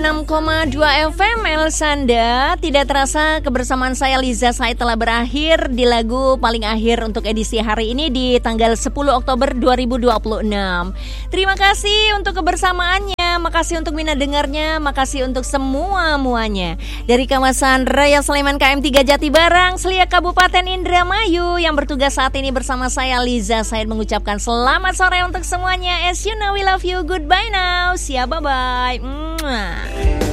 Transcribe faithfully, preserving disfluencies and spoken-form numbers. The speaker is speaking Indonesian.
enam koma dua F M Elsanda. Tidak terasa kebersamaan saya Liza Said telah berakhir di lagu paling akhir untuk edisi hari ini di tanggal sepuluh Oktober dua ribu dua puluh enam. Terima kasih untuk kebersamaannya, makasih untuk minat dengarnya, makasih untuk semua-muanya. Dari kawasan Raya Sleman K M tiga Jatibarang, Selia Kabupaten Indramayu yang bertugas saat ini bersama saya Liza Said mengucapkan selamat sore untuk semuanya. As you know we love you, goodbye now. Siap, bye-bye. Mwah.